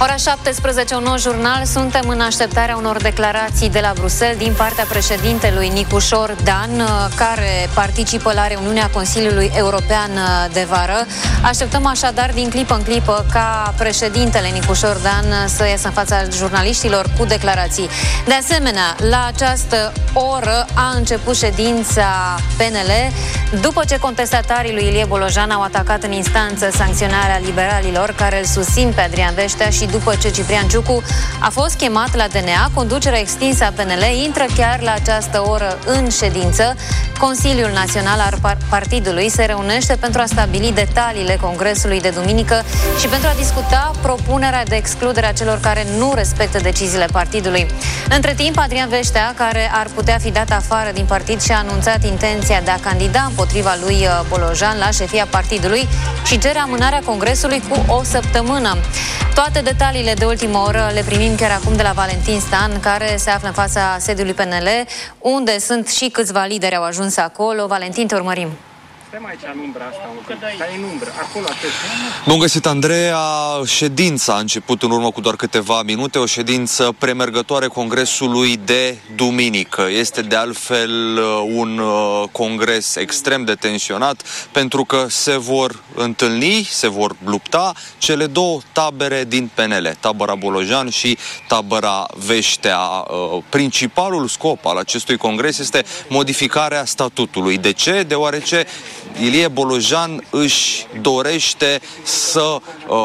Ora 17, un nou jurnal. Suntem în așteptarea unor declarații de la Bruxelles din partea președintelui Nicușor Dan, care participă la reuniunea Consiliului European de vară. Așteptăm așadar din clipă în clipă ca președintele Nicușor Dan să iasă în fața jurnaliștilor cu declarații. De asemenea, la această oră a început ședința PNL, după ce contestatarii lui Ilie Bolojan au atacat în instanță sancționarea liberalilor care îl susțin pe Adrian Veștea și după ce Ciprian Ciucu a fost chemat la DNA, conducerea extinsă a PNL intră chiar la această oră în ședință. Consiliul Național al Partidului se reunește pentru a stabili detaliile congresului de duminică și pentru a discuta propunerea de excludere a celor care nu respectă deciziile partidului. Între timp, Adrian Veștea, care ar putea fi dat afară din partid, și-a anunțat intenția de a candida împotriva lui Bolojan la șefia partidului și cere amânarea congresului cu o săptămână. Toate detaliile de ultimă oră le primim chiar acum de la Valentin Stan, care se află în fața sediului PNL, unde sunt și câțiva lideri au ajuns acolo. Valentin, te urmărim. Bun găsit, Andreea. Ședința a început în urmă cu doar câteva minute, o ședință premergătoare congresului de duminică. Este de altfel un congres extrem de tensionat, pentru că se vor întâlni, se vor lupta cele două tabere din PNL, tabăra Bolojan și tabăra Veștea. Principalul scop al acestui congres este modificarea statutului. De ce? Deoarece Ilie Bolojan își dorește să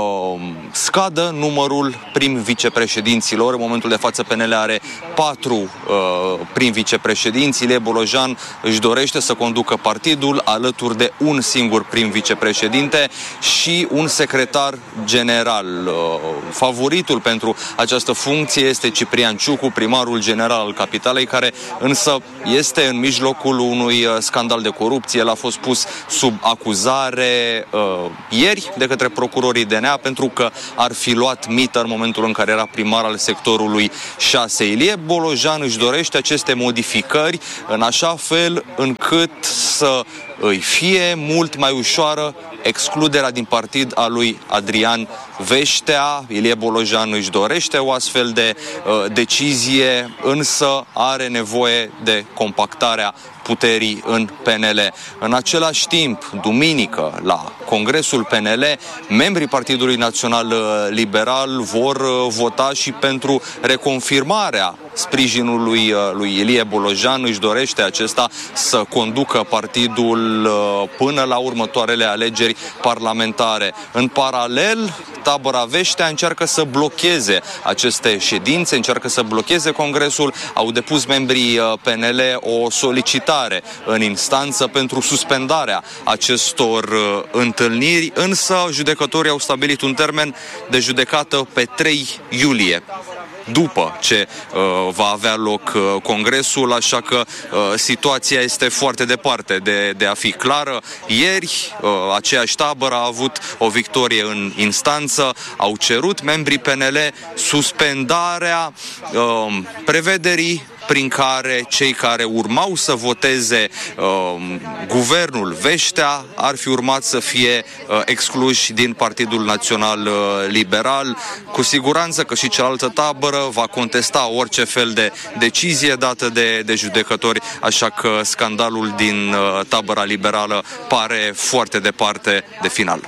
scadă numărul prim-vicepreședinților. În momentul de față PNL are 4 prim-vicepreședinți. Ilie Bolojan își dorește să conducă partidul alături de un singur prim-vicepreședinte și un secretar general. Favoritul pentru această funcție este Ciprian Ciucu, primarul general al capitalei, care însă este în mijlocul unui scandal de corupție. El a fost pus sub acuzare ieri de către procurorii DNA pentru că ar fi luat mită în momentul în care era primar al sectorului 6. Ilie Bolojan își dorește aceste modificări în așa fel încât să îi fie mult mai ușoară excluderea din partid a lui Adrian Veștea. Ilie Bolojan își dorește o astfel de decizie, însă are nevoie de compactarea puterii în PNL. În același timp, duminică, la Congresul PNL, membrii Partidului Național Liberal vor vota și pentru reconfirmarea sprijinului lui Ilie Bolojan. Își dorește acesta să conducă partidul până la următoarele alegeri parlamentare. În paralel, tabăra Veștea încearcă să blocheze aceste ședințe, încearcă să blocheze Congresul. Au depus membrii PNL o solicitare în instanță pentru suspendarea acestor întâlniri, însă judecătorii au stabilit un termen de judecată pe 3 iulie. După ce va avea loc congresul, așa că situația este foarte departe de a fi clară. Ieri, aceeași tabără a avut o victorie în instanță, au cerut membrii PNL suspendarea prevederii prin care cei care urmau să voteze guvernul Veștea ar fi urmat să fie excluși din Partidul Național Liberal. Cu siguranță că și cealaltă tabără va contesta orice fel de decizie dată de judecători, așa că scandalul din tabăra liberală pare foarte departe de final.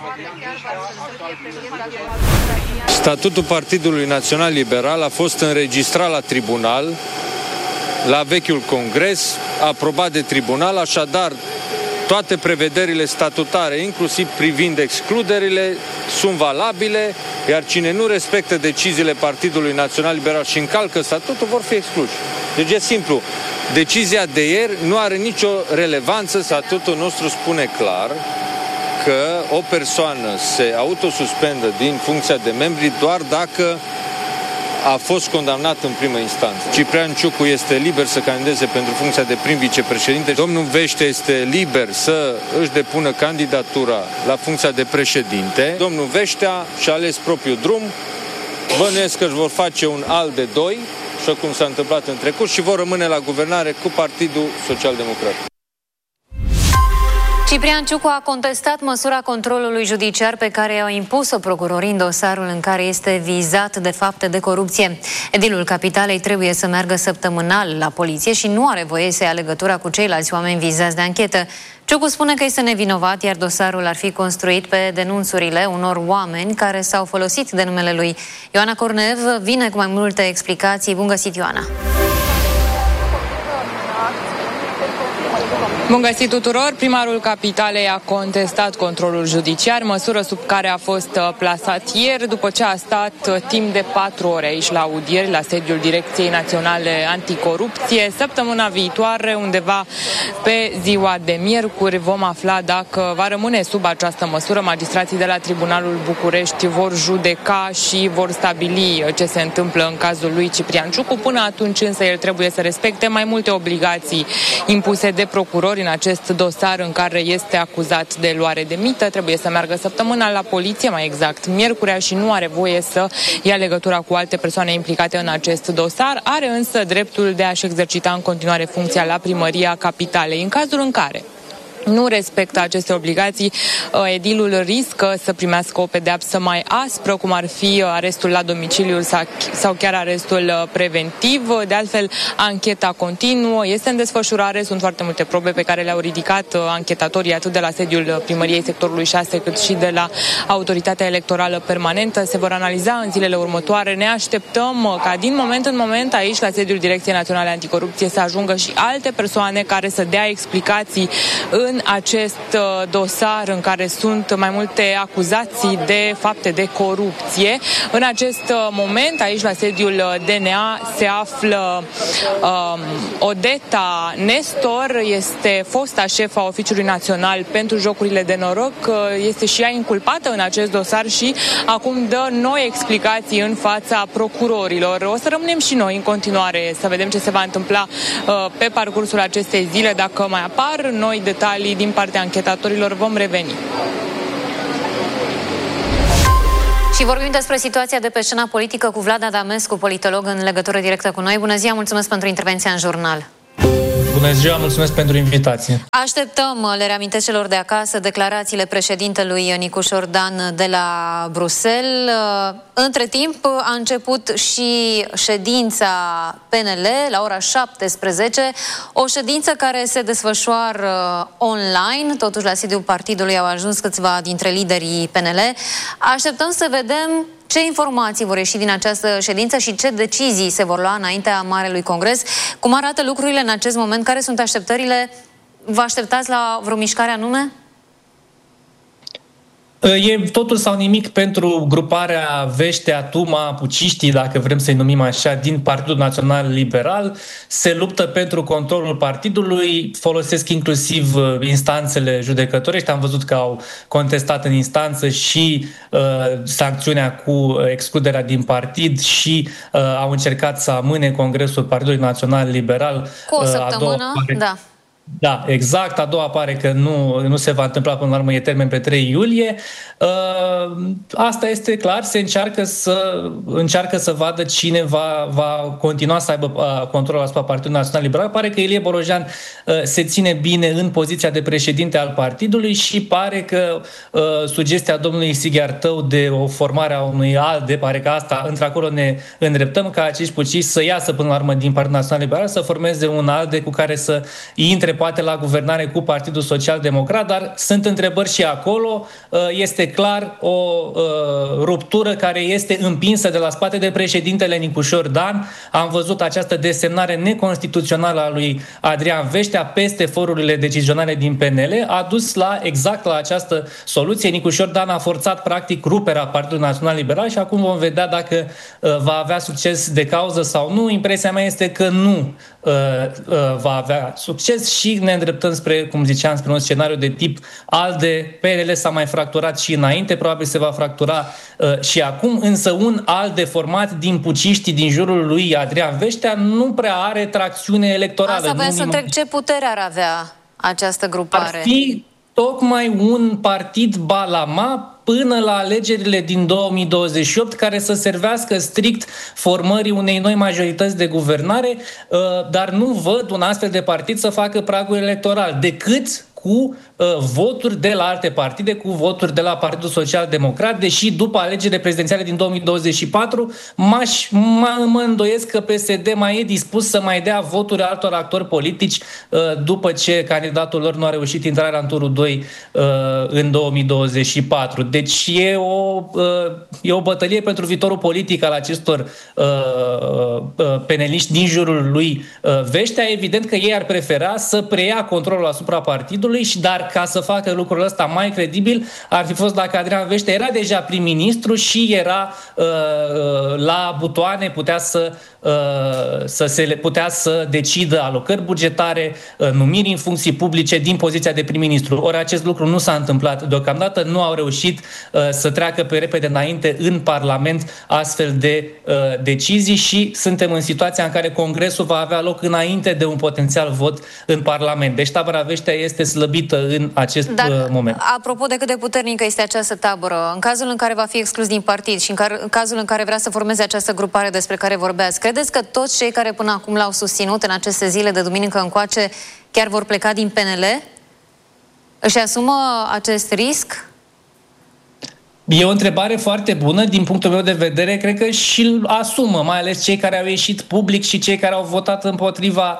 Statutul Partidului Național Liberal a fost înregistrat la tribunal, la vechiul congres, aprobat de tribunal, așadar toate prevederile statutare, inclusiv privind excluderile, sunt valabile, iar cine nu respectă deciziile Partidului Național Liberal și încalcă statutul vor fi excluși. Deci e simplu. Decizia de ieri nu are nicio relevanță, statutul nostru spune clar că o persoană se autosuspendă din funcția de membri doar dacă a fost condamnat în primă instanță. Ciprian Ciucu este liber să candideze pentru funcția de prim-vicepreședinte. Domnul Veștea este liber să își depună candidatura la funcția de președinte. Domnul Veștea și-a ales propriul drum. Bănuiesc că își vor face un al de 2, așa cum s-a întâmplat în trecut, și vor rămâne la guvernare cu Partidul Social Democrat. Ciprian Ciucu a contestat măsura controlului judiciar pe care i-au impus-o procurorii în dosarul în care este vizat de fapte de corupție. Edilul Capitalei trebuie să meargă săptămânal la poliție și nu are voie să ia legătura cu ceilalți oameni vizați de anchetă. Ciucu spune că este nevinovat, iar dosarul ar fi construit pe denunțurile unor oameni care s-au folosit de numele lui. Ioana Cornev vine cu mai multe explicații. Bun găsit, Ioana! Bun găsit tuturor! Primarul Capitalei a contestat controlul judiciar, măsură sub care a fost plasat ieri, după ce a stat timp de 4 ore aici la audieri, la sediul Direcției Naționale Anticorupție. Săptămâna viitoare, undeva pe ziua de miercuri, vom afla dacă va rămâne sub această măsură. Magistrații de la Tribunalul București vor judeca și vor stabili ce se întâmplă în cazul lui Ciprian Ciucu. Până atunci însă el trebuie să respecte mai multe obligații impuse de procurori în acest dosar în care este acuzat de luare de mită. Trebuie să meargă săptămânal la poliție, mai exact miercurea, și nu are voie să ia legătura cu alte persoane implicate în acest dosar. Are însă dreptul de a-și exercita în continuare funcția la Primăria Capitalei. În cazul în care nu respectă aceste obligații, edilul riscă să primească o pedeapsă mai aspră, cum ar fi arestul la domiciliu sau chiar arestul preventiv. De altfel, ancheta continuă, este în desfășurare, sunt foarte multe probe pe care le-au ridicat anchetatorii atât de la sediul Primăriei Sectorului 6 cât și de la Autoritatea Electorală Permanentă. Se vor analiza în zilele următoare. Ne așteptăm ca din moment în moment aici la sediul Direcției Naționale Anticorupție să ajungă și alte persoane care să dea explicații în acest dosar în care sunt mai multe acuzații de fapte de corupție. În acest moment, aici la sediul DNA, se află Odeta Nestor, este fosta șefa Oficiului Național pentru Jocurile de Noroc, este și ea inculpată în acest dosar și acum dă noi explicații în fața procurorilor. O să rămânem și noi în continuare să vedem ce se va întâmpla pe parcursul acestei zile. Dacă mai apar noi detalii din partea anchetatorilor, vom reveni. Și vorbim despre situația de pe scena politică cu Vlad Adamescu, politolog în legătură directă cu noi. Bună ziua, mulțumesc pentru intervenția în jurnal. Bună ziua, mulțumesc pentru invitație. Așteptăm, le reamintesc celor de acasă, declarațiile președintelui Nicușor Dan de la Bruxelles. Între timp a început și ședința PNL la ora 17, o ședință care se desfășoară online, totuși la sediul partidului au ajuns câțiva dintre liderii PNL. Așteptăm să vedem ce informații vor ieși din această ședință și ce decizii se vor lua înaintea Marelui Congres. Cum arată lucrurile în acest moment? Care sunt așteptările? Vă așteptați la vreo mișcare anume? E totul sau nimic pentru gruparea Veștea, Tuma, Puciștii, dacă vrem să-i numim așa, din Partidul Național Liberal. Se luptă pentru controlul partidului, folosesc inclusiv instanțele judecătorești. Am văzut că au contestat în instanță și sancțiunea cu excluderea din partid și au încercat să amâne Congresul Partidului Național Liberal. Cu o săptămână, da. Da, exact. A doua pare că nu se va întâmpla până la urmă, e termen pe 3 iulie. Asta este clar, se încearcă să vadă cine va continua să aibă controlul asupra Partidului Național Liberal. Pare că Ilie Borojan se ține bine în poziția de președinte al partidului și pare că sugestia domnului Sighiartău de o formare a unui ALDE, pare că asta, într-acolo ne îndreptăm, ca acești puciști să iasă până la urmă din Partidul Național Liberal, să formeze un ALDE cu care să intre poate la guvernare cu Partidul Social Democrat, dar sunt întrebări și acolo. Este clar o ruptură care este împinsă de la spate de președintele Nicușor Dan. Am văzut această desemnare neconstituțională a lui Adrian Veștea peste forurile decizionale din PNL, a dus exact la această soluție. Nicușor Dan a forțat practic ruperea Partidului Național Liberal și acum vom vedea dacă va avea succes de cauză sau nu. Impresia mea este că nu va avea succes și ne îndreptăm spre, cum ziceam, spre un scenariu de tip ALDE. PNL s-a mai fracturat și înainte, probabil se va fractura și acum, însă un ALDE format din puciștii din jurul lui Adrian Veștea nu prea are tracțiune electorală. Asta voiam să întreb, ce putere ar avea această grupare? Ar fi tocmai un partid balama până la alegerile din 2028, care să servească strict formării unei noi majorități de guvernare, dar nu văd un astfel de partid să facă pragul electoral, decât cu voturi de la alte partide, cu voturi de la Partidul Social Democrat, deși după alegerile prezidențiale din 2024 mă îndoiesc că PSD mai e dispus să mai dea voturi altor actori politici după ce candidatul lor nu a reușit intrarea în turul 2 în 2024. Deci e o bătălie pentru viitorul politic al acestor peneliști din jurul lui Vestea. Evident că ei ar prefera să preia controlul asupra partidului, dar ca să facă lucrul ăsta mai credibil ar fi fost dacă Adrian Vestea era deja prim-ministru și era la butoane, putea să decidă alocări bugetare, numiri în funcții publice din poziția de prim-ministru. Ori acest lucru nu s-a întâmplat deocamdată, nu au reușit să treacă pe repede înainte în Parlament astfel de decizii și suntem în situația în care Congresul va avea loc înainte de un potențial vot în Parlament. Deci tabăra Vestea este slăbită în acest moment. Apropo de cât de puternică este această tabără, în cazul în care va fi exclus din partid și în cazul în care vrea să formeze această grupare despre care vorbeați, credeți că toți cei care până acum l-au susținut în aceste zile de duminică încoace chiar vor pleca din PNL? Își asumă acest risc? E o întrebare foarte bună, din punctul meu de vedere, cred că și-l asumă, mai ales cei care au ieșit public și cei care au votat împotriva,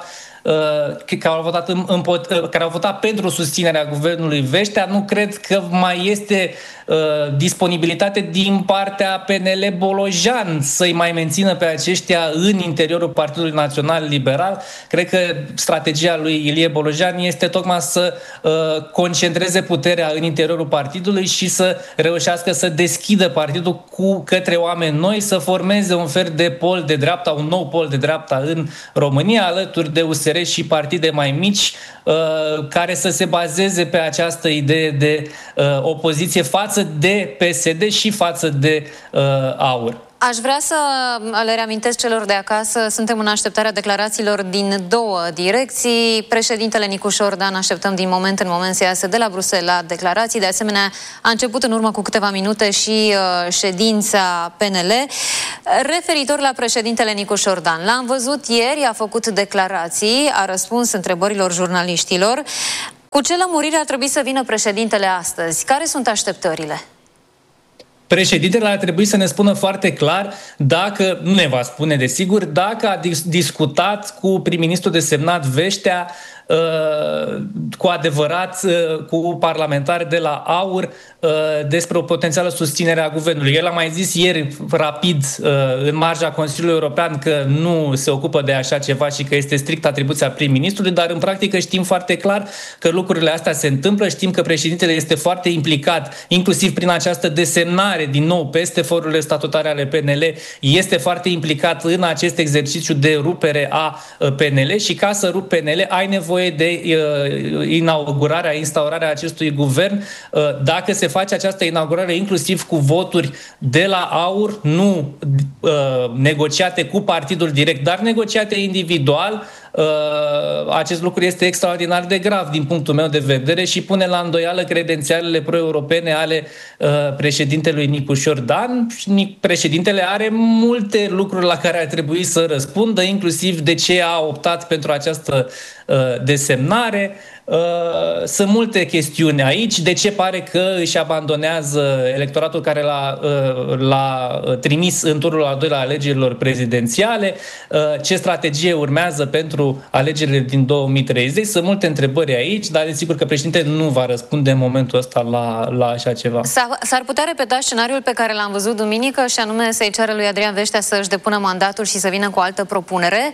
care au votat pentru susținerea guvernului Vestea. Nu cred că mai este disponibilitate din partea PNL Bolojan să-i mai mențină pe aceștia în interiorul Partidului Național Liberal. Cred că strategia lui Ilie Bolojan este tocmai să concentreze puterea în interiorul partidului și să reușească să deschidă partidul către oameni noi, să formeze un fel de pol de dreapta, un nou pol de dreapta în România, alături de USR și partide mai mici, care să se bazeze pe această idee de opoziție față de PSD și față de AUR. Aș vrea să le reamintesc celor de acasă, suntem în așteptarea declarațiilor din două direcții. Președintele Nicușor Dan așteptăm din moment în moment să iasă de la Bruxelles la declarații. De asemenea, a început în urmă cu câteva minute și ședința PNL. Referitor la președintele Nicușor Dan, l-am văzut ieri, a făcut declarații, a răspuns întrebărilor jurnaliștilor. Cu ce lămurire ar trebui să vină președintele astăzi? Care sunt așteptările? Președintele ar trebui să ne spună foarte clar dacă, nu ne va spune desigur, dacă a discutat cu prim-ministrul desemnat Vestea cu adevărat cu parlamentari de la AUR despre o potențială susținere a guvernului. El a mai zis ieri rapid în marja Consiliului European că nu se ocupă de așa ceva și că este strict atribuția prim-ministrului, dar în practică știm foarte clar că lucrurile astea se întâmplă, știm că președintele este foarte implicat, inclusiv prin această desemnare din nou peste forurile statutare ale PNL, este foarte implicat în acest exercițiu de rupere a PNL și ca să rup PNL ai nevoie de instaurarea acestui guvern. Dacă se face această inaugurare inclusiv cu voturi de la AUR, nu negociate cu partidul direct, dar negociate individual, acest lucru este extraordinar de grav din punctul meu de vedere și pune la îndoială credențialele pro-europene ale președintelui Nicușor Dan. Președintele are multe lucruri la care ar trebui să răspundă, inclusiv de ce a optat pentru această desemnare. Sunt multe chestiuni aici. De ce pare că își abandonează electoratul care l-a trimis în turul al doilea alegerilor prezidențiale? Ce strategie urmează pentru alegerile din 2030? Sunt multe întrebări aici, dar desigur că președintele nu va răspunde în momentul ăsta la așa ceva. S-ar putea repeta scenariul pe care l-am văzut duminică și anume să-i ceară lui Adrian Vestea să își depună mandatul și să vină cu o altă propunere?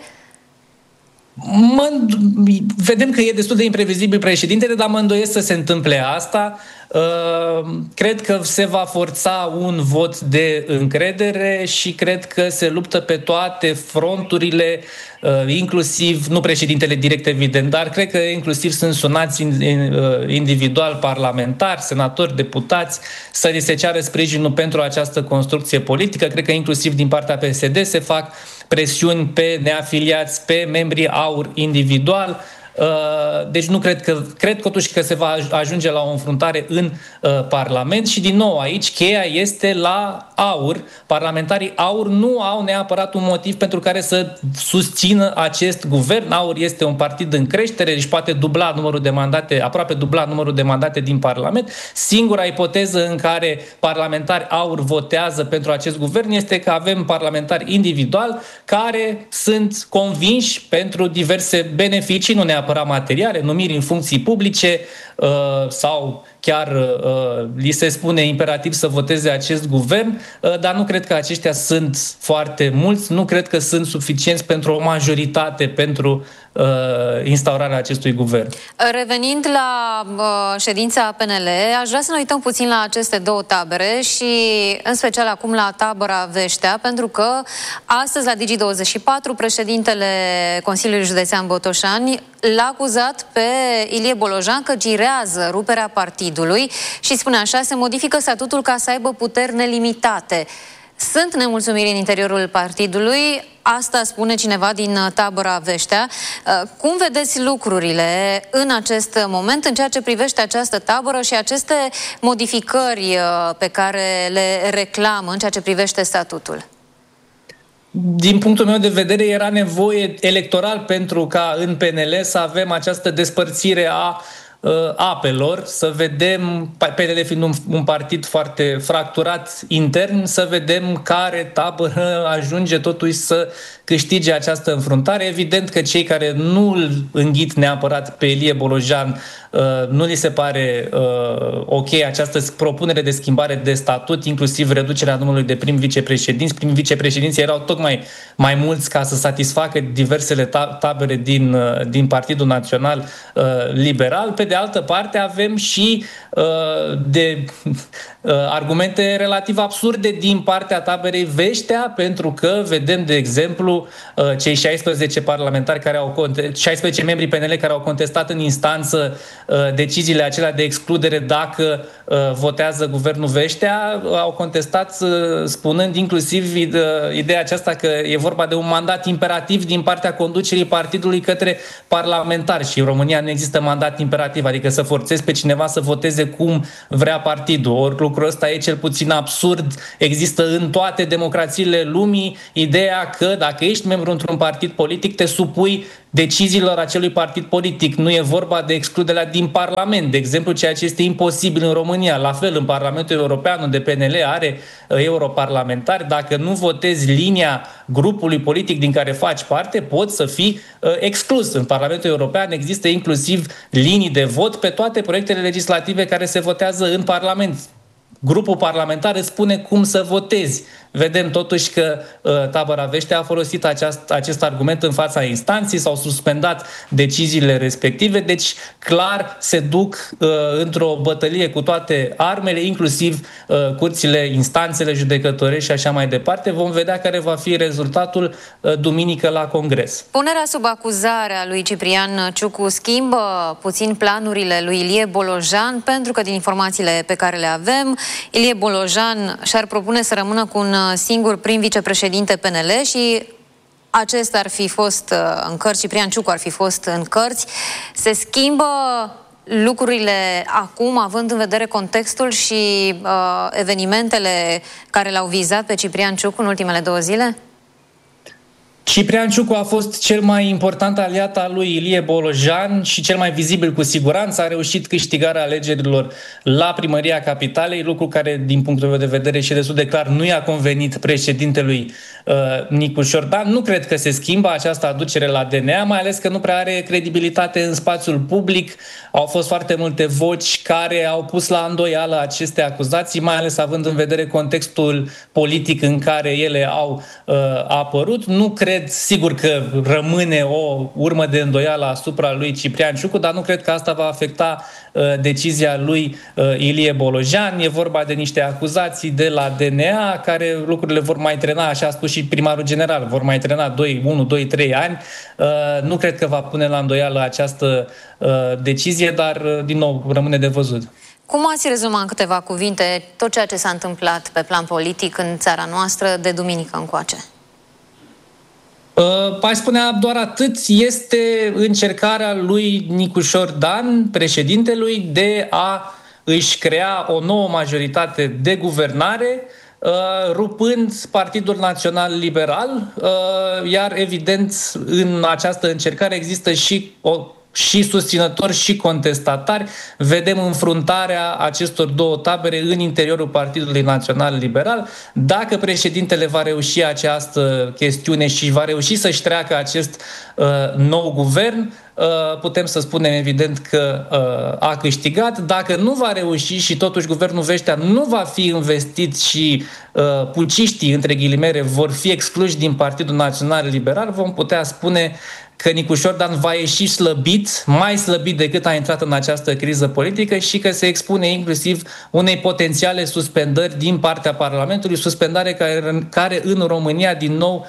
Vedem că e destul de imprevizibil președintele, dar mă îndoiesc să se întâmple asta. Cred că se va forța un vot de încredere și cred că se luptă pe toate fronturile, inclusiv, nu președintele direct evident, dar cred că inclusiv sunt sunați individual parlamentari, senatori, deputați, să li se ceară sprijinul pentru această construcție politică. Cred că inclusiv din partea PSD se fac presiuni pe neafiliați, pe membrii AUR individual. Deci nu cred totuși că se va ajunge la o înfruntare în Parlament și din nou aici cheia este la AUR. Parlamentarii AUR nu au neapărat un motiv pentru care să susțină acest guvern. AUR este un partid în creștere, deci poate dubla numărul de mandate, aproape dubla numărul de mandate din Parlament. Singura ipoteză în care parlamentari AUR votează pentru acest guvern este că avem parlamentari individuali care sunt convinși pentru diverse beneficii, nu neapărat materiale, numiri în funcții publice sau chiar li se spune imperativ să voteze acest guvern, dar nu cred că aceștia sunt foarte mulți, nu cred că sunt suficienți pentru o majoritate pentru instaurarea acestui guvern. Revenind la ședința PNL, aș vrea să ne uităm puțin la aceste două tabere și în special acum la tabăra Veștea, pentru că astăzi la Digi24 președintele Consiliului Județean Botoșani l-a acuzat pe Ilie Bolojan că girează ruperea partidului și spune așa, se modifică statutul ca să aibă puteri nelimitate. Sunt nemulțumiri în interiorul partidului, asta spune cineva din tabăra Veștea. Cum vedeți lucrurile în acest moment în ceea ce privește această tabără și aceste modificări pe care le reclamă în ceea ce privește statutul? Din punctul meu de vedere, era nevoie electoral pentru ca în PNL să avem această despărțire a apelor, să vedem, PNL fiind un partid foarte fracturat intern, să vedem care tabără ajunge totuși să câștige această înfruntare. Evident că cei care nu îl înghit neapărat pe Ilie Bolojan, nu li se pare ok această propunere de schimbare de statut, inclusiv reducerea numărului de prim vicepreședinți. Prim vicepreședinții erau tocmai mai mulți ca să satisfacă diversele tabere din Partidul Național Liberal. Pe de altă parte avem și argumente relativ absurde din partea taberei Veștea, pentru că vedem, de exemplu, cei 16 parlamentari 16 membri PNL care au contestat în instanță deciziile acelea de excludere dacă votează guvernul Veștea, au contestat spunând inclusiv ideea aceasta că e vorba de un mandat imperativ din partea conducerii partidului către parlamentari și în România nu există mandat imperativ, adică să forțezi pe cineva să voteze cum vrea partidul. Ori lucrul ăsta e cel puțin absurd, există în toate democrațiile lumii ideea că dacă ești membru într-un partid politic te supui deciziilor acelui partid politic. Nu e vorba de excluderea din Parlament, de exemplu, ceea ce este imposibil în România. La fel, în Parlamentul European, unde PNL are europarlamentari, dacă nu votezi linia grupului politic din care faci parte, poți să fii exclus. În Parlamentul European există inclusiv linii de vot pe toate proiectele legislative care se votează în Parlament. Grupul parlamentar îți spune cum să votezi. Vedem totuși că tabăra Veștea a folosit acest argument în fața instanței, s-au suspendat deciziile respective, deci clar se duc într-o bătălie cu toate armele, inclusiv curțile, instanțele judecătorești și așa mai departe. Vom vedea care va fi rezultatul duminică la Congres. Punerea sub acuzare a lui Ciprian Ciucu schimbă puțin planurile lui Ilie Bolojan, pentru că din informațiile pe care le avem, Ilie Bolojan și-ar propune să rămână cu un singur prim vicepreședinte PNL și acesta ar fi fost în cărți, Ciprian Ciucu ar fi fost în cărți. Se schimbă lucrurile acum, având în vedere contextul și evenimentele care l-au vizat pe Ciprian Ciucu în ultimele 2 zile? Ciprian Ciucu a fost cel mai important aliat al lui Ilie Bolojan și cel mai vizibil cu siguranță. A reușit câștigarea alegerilor la primăria Capitalei, lucru care, din punctul meu de vedere și destul de clar, nu i-a convenit președintelui Nicu Șordan. Nu cred că se schimbă această aducere la DNA, mai ales că nu prea are credibilitate în spațiul public. Au fost foarte multe voci care au pus la îndoială aceste acuzații, mai ales având în vedere contextul politic în care ele au apărut. Nu cred, sigur că rămâne o urmă de îndoială asupra lui Ciprian Ciucu, dar nu cred că asta va afecta decizia lui Ilie Bolojan. E vorba de niște acuzații de la DNA, care lucrurile vor mai trena, așa a spus și primarul general, vor mai trena 1, 2, 3 ani. Nu cred că va pune la îndoială această decizie, dar din nou rămâne de văzut. Cum ați rezuma în câteva cuvinte tot ceea ce s-a întâmplat pe plan politic în țara noastră de duminică încoace? Aș spunea doar atât, este încercarea lui Nicușor Dan, președintelui, de a își crea o nouă majoritate de guvernare, rupând Partidul Național Liberal, iar evident în această încercare există și susținători și contestatari. Vedem înfruntarea acestor două tabere în interiorul Partidului Național Liberal. Dacă președintele va reuși această chestiune și va reuși să-și treacă acest nou guvern, putem să spunem evident că a câștigat. Dacă nu va reuși și totuși guvernul Vestea nu va fi investit și puciștii, între ghilimele, vor fi excluși din Partidul Național Liberal, vom putea spune că Nicușor Dan va ieși slăbit, mai slăbit decât a intrat în această criză politică și că se expune inclusiv unei potențiale suspendări din partea Parlamentului, suspendare care în România, din nou,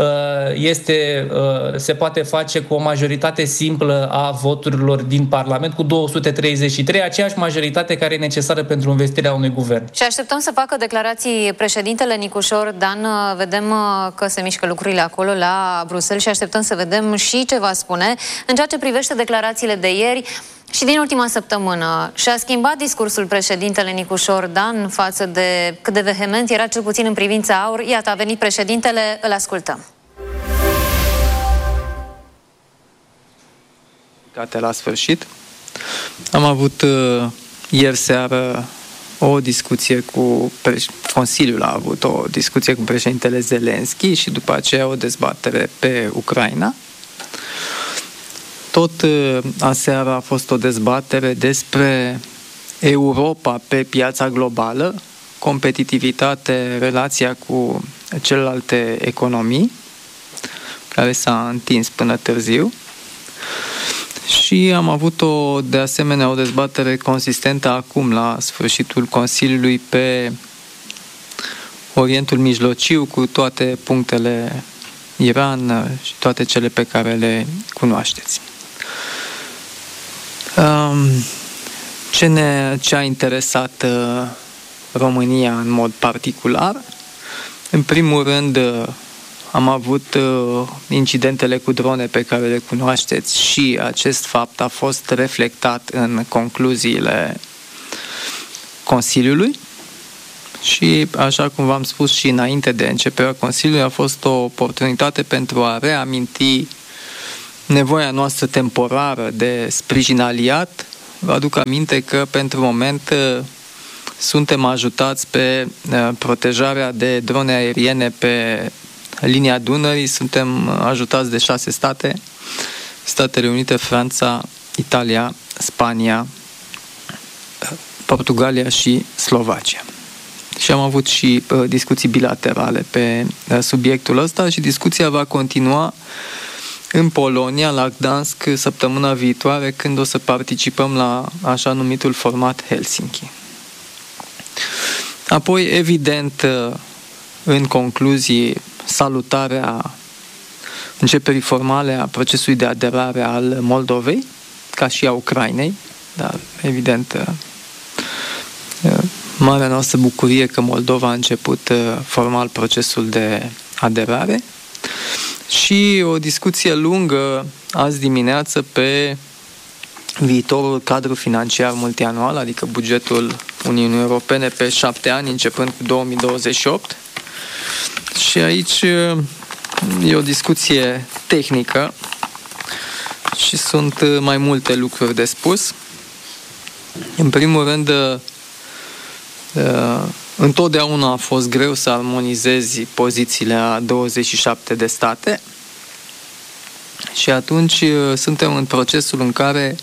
se poate face cu o majoritate simplă a voturilor din Parlament, cu 233, aceeași majoritate care e necesară pentru învestirea unui guvern. Și așteptăm să facă declarații președintele Nicușor Dan. Vedem că se mișcă lucrurile acolo la Bruxelles și așteptăm să vedem și ce va spune. În ceea ce privește declarațiile de ieri și din ultima săptămână, și-a schimbat discursul președintele Nicușor Dan față de cât de vehement era, cel puțin în privința AUR. Iată, a venit președintele, îl ascultăm. La sfârșit. Am avut ieri seară o discuție cu Consiliul, a avut o discuție cu președintele Zelenski și după aceea o dezbatere pe Ucraina. Tot aseară a fost o dezbatere despre Europa pe piața globală, competitivitate, relația cu celelalte economii, care s-a întins până târziu. Și am avut de asemenea o dezbatere consistentă acum, la sfârșitul Consiliului, pe Orientul Mijlociu, cu toate punctele Iran și toate cele pe care le cunoașteți. Ce a interesat România în mod particular? În primul rând, am avut incidentele cu drone pe care le cunoașteți și acest fapt a fost reflectat în concluziile Consiliului și, așa cum v-am spus și înainte de începerea Consiliului, a fost o oportunitate pentru a reaminti nevoia noastră temporară de sprijin aliat. Vă aduc aminte că pentru moment suntem ajutați pe protejarea de drone aeriene pe linia Dunării, suntem ajutați de 6 state: Statele Unite, Franța, Italia, Spania, Portugalia și Slovacia. Și am avut și discuții bilaterale pe subiectul ăsta și discuția va continua în Polonia, la Gdansk, săptămâna viitoare, când o să participăm la așa numitul format Helsinki. Apoi, evident, în concluzii, salutarea începerii formale a procesului de aderare al Moldovei, ca și a Ucrainei, dar evident marea noastră bucurie că Moldova a început formal procesul de aderare și o discuție lungă azi dimineață pe viitorul cadru financiar multianual, adică bugetul Uniunii Europene pe 7 ani, începând cu 2028. Și aici e o discuție tehnică și sunt mai multe lucruri de spus. În primul rând, întotdeauna a fost greu să armonizezi pozițiile a 27 de state și atunci suntem în procesul în care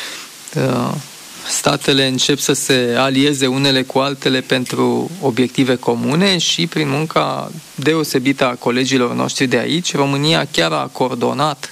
statele încep să se alieze unele cu altele pentru obiective comune și prin munca deosebită a colegilor noștri de aici, România chiar a coordonat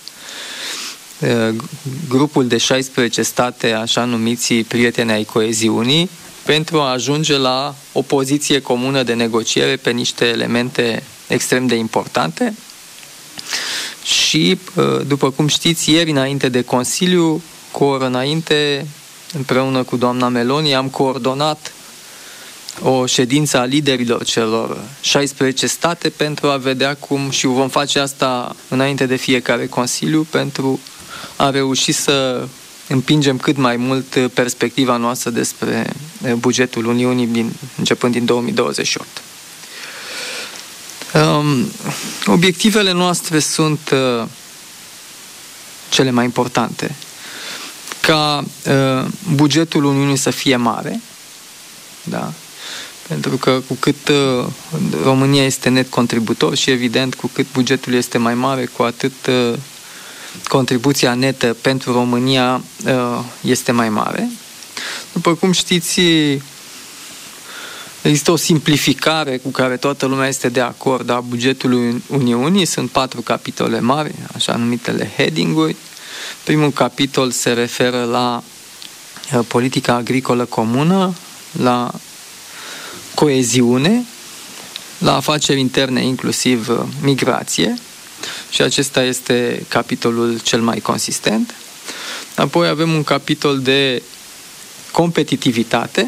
grupul de 16 state, așa numiții prieteni ai coeziunii, pentru a ajunge la o poziție comună de negociere pe niște elemente extrem de importante. Și, după cum știți, ieri înainte de Consiliu, cu o oră înainte, împreună cu doamna Meloni, am coordonat o ședință a liderilor celor 16 state pentru a vedea cum, și vom face asta înainte de fiecare Consiliu, pentru a reuși să împingem cât mai mult perspectiva noastră despre bugetul Uniunii începând din 2028. Obiectivele noastre sunt cele mai importante. Ca bugetul Uniunii să fie mare, da? Pentru că cu cât România este net contributor și evident cu cât bugetul este mai mare, cu atât contribuția netă pentru România este mai mare. După cum știți, există o simplificare cu care toată lumea este de acord a bugetului Uniunii. Sunt 4 capitole mari, așa numitele heading-uri. Primul capitol se referă la politica agricolă comună, la coeziune, la afaceri interne, inclusiv migrație, și acesta este capitolul cel mai consistent. Apoi avem un capitol de competitivitate,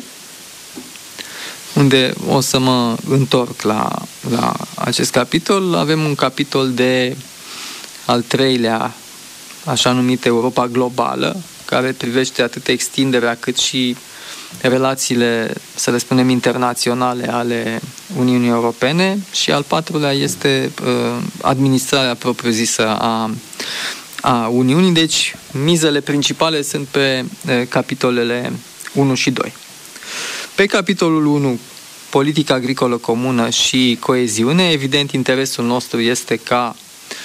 unde o să mă întorc la acest capitol. Avem un capitol de al treilea, așa numit Europa globală, care privește atât extinderea cât și relațiile, să le spunem, internaționale ale Uniunii Europene, și al patrulea este administrarea propriu-zisă a Uniunii. Deci mizele principale sunt pe capitolele 1 și 2. Pe capitolul 1, politica agricolă comună și coeziune, evident interesul nostru este ca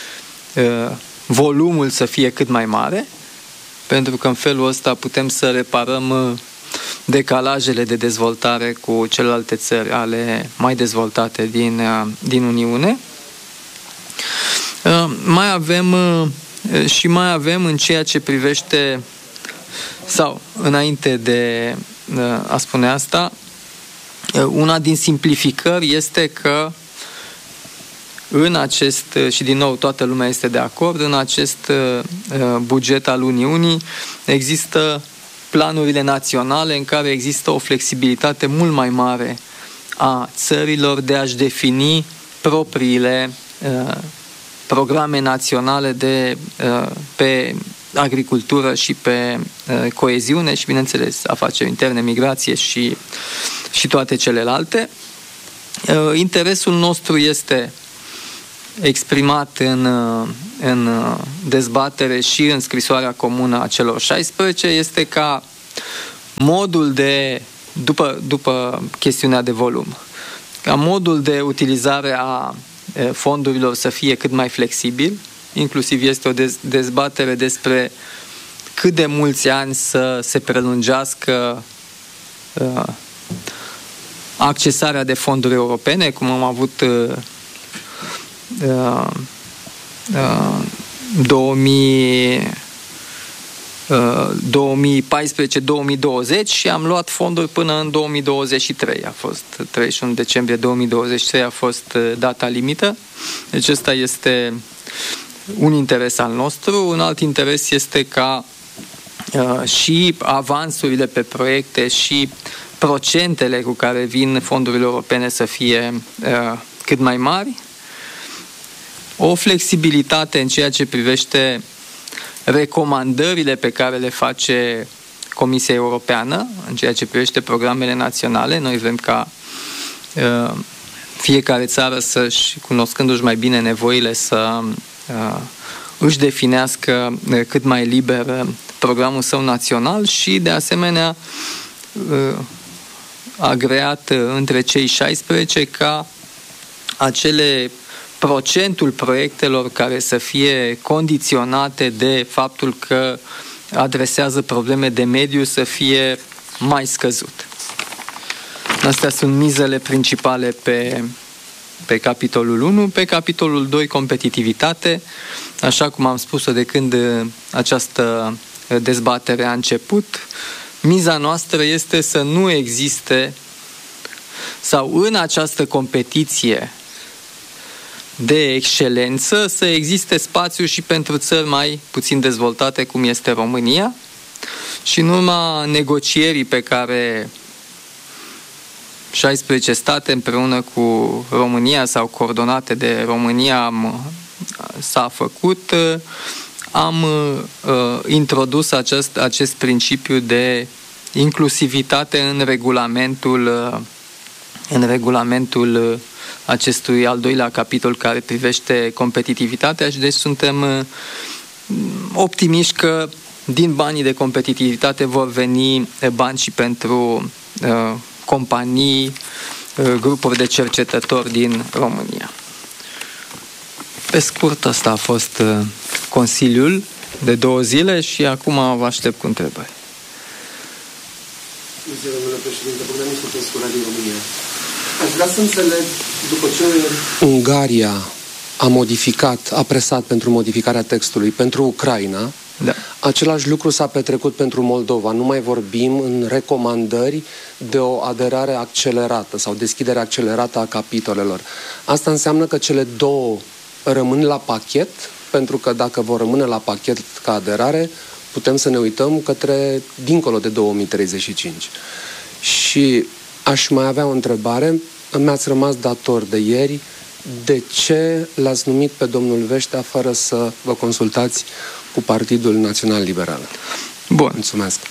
volumul să fie cât mai mare, pentru că în felul ăsta putem să reparăm decalajele de dezvoltare cu celelalte țări ale mai dezvoltate din Uniune. Mai avem în ceea ce privește, sau înainte de a spune asta, una din simplificări este că în acest, și din nou toată lumea este de acord, în acest buget al Uniunii există planurile naționale în care există o flexibilitate mult mai mare a țărilor de a-și defini propriile programe naționale pe agricultură și pe coeziune și, bineînțeles, afaceri interne, migrație și toate celelalte. Interesul nostru este exprimat în dezbatere și în scrisoarea comună a celor 16, este ca modul de, după chestiunea de volum, ca modul de utilizare a fondurilor să fie cât mai flexibil, inclusiv este o dezbatere despre cât de mulți ani să se prelungească accesarea de fonduri europene, cum am avut 2014-2020 și am luat fonduri până în 2023. A fost 31 decembrie 2023 a fost data limită. Deci ăsta este un interes al nostru. Un alt interes este ca și avansurile pe proiecte și procentele cu care vin fondurile europene să fie cât mai mari. O flexibilitate în ceea ce privește recomandările pe care le face Comisia Europeană, în ceea ce privește programele naționale. Noi vrem ca fiecare țară să-și, cunoscându-și mai bine nevoile, să își definească cât mai liber programul său național și, de asemenea, agreat între cei 16 ca procentul proiectelor care să fie condiționate de faptul că adresează probleme de mediu să fie mai scăzut. Astea sunt mizele principale pe capitolul 1. Pe capitolul 2, competitivitate, așa cum am spus-o de când această dezbatere a început, miza noastră este să nu existe, sau în această competiție de excelență, să existe spațiu și pentru țări mai puțin dezvoltate, cum este România, și în urma negocierii pe care 16 state împreună cu România sau coordonate de România s-a făcut. Am introdus acest principiu de inclusivitate în regulamentul acestui al doilea capitol care privește competitivitatea și deci suntem optimiști că din banii de competitivitate vor veni bani și pentru companii, grupuri de cercetători din România. Pe scurt, asta a fost Consiliul de 2 zile și acum vă aștept cu întrebări. Domnule președinte, Bogdan Pescura din România. Aș vrea să înțeleg, după ce Ungaria a presat pentru modificarea textului pentru Ucraina, da. Același lucru s-a petrecut pentru Moldova. Nu mai vorbim în recomandări de o aderare accelerată sau deschidere accelerată a capitolelor. Asta înseamnă că cele două rămân la pachet, pentru că dacă vor rămâne la pachet ca aderare, putem să ne uităm către dincolo de 2035. Și aș mai avea o întrebare. Mi-ați rămas dator de ieri. De ce l-ați numit pe domnul Veștea fără să vă consultați cu Partidul Național Liberal? Bun. Mulțumesc.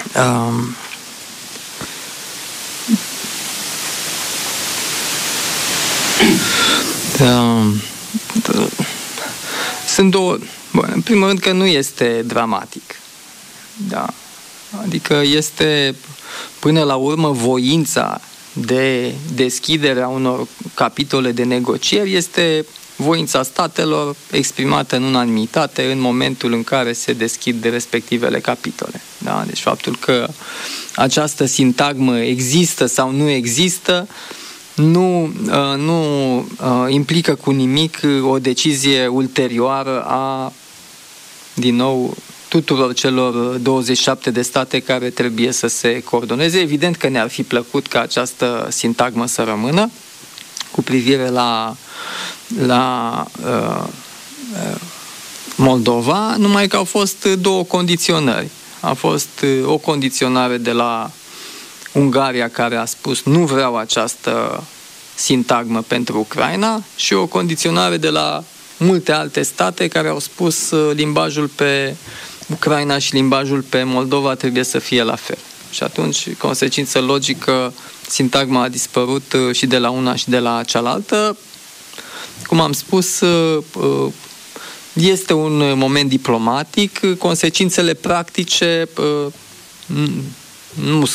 Sunt două... Bun, în primul rând că nu este dramatic. Da. Adică este până la urmă voința de deschidere a unor capitole de negocieri, este voința statelor exprimată în unanimitate în momentul în care se deschid respectivele capitole. Da? Deci faptul că această sintagmă există sau nu există nu implică cu nimic o decizie ulterioară a, din nou, tuturor celor 27 de state care trebuie să se coordoneze. Evident că ne-ar fi plăcut ca această sintagmă să rămână cu privire la Moldova, numai că au fost două condiționări. A fost o condiționare de la Ungaria care a spus nu vreau această sintagmă pentru Ucraina și o condiționare de la multe alte state care au spus limbajul pe Ucraina și limbajul pe Moldova trebuie să fie la fel. Și atunci, consecință logică, sintagma a dispărut și de la una și de la cealaltă. Cum am spus, este un moment diplomatic, consecințele practice